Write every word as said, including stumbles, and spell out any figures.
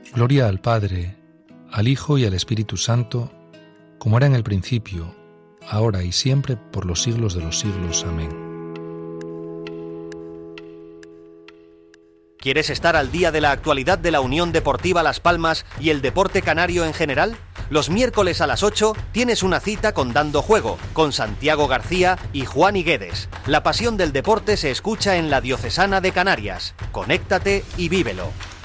Gloria al Padre, al Hijo y al Espíritu Santo, como era en el principio, ahora y siempre, por los siglos de los siglos. Amén. ¿Quieres estar al día de la actualidad de la Unión Deportiva Las Palmas y el deporte canario en general? Los miércoles a las ocho tienes una cita con Dando Juego, con Santiago García y Juan Higuedes. La pasión del deporte se escucha en la Diocesana de Canarias. Conéctate y vívelo.